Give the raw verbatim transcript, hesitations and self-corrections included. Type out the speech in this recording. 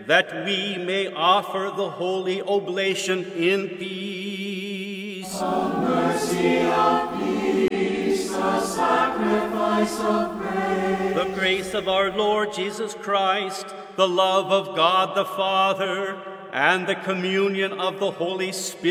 that we may offer the holy oblation in peace. The mercy of peace, the sacrifice of praise. The grace of our Lord Jesus Christ, the love of God the Father, and the communion of the Holy Spirit